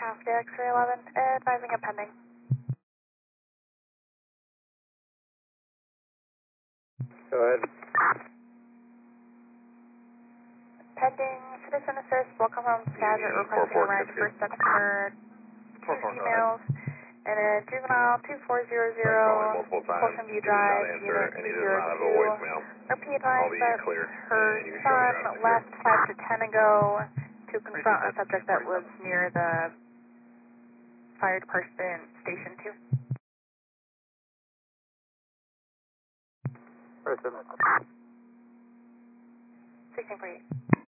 Half day X-ray 11, advising a pending. Go ahead. Pending citizen assist, welcome home Skagit requesting a ride to First September, 2 females, and a juvenile 2400, Portion View Drive, unit 202. Repeat advise that her son left 5 to 10 ago to confront a subject that was near the fire department station 2. 1648.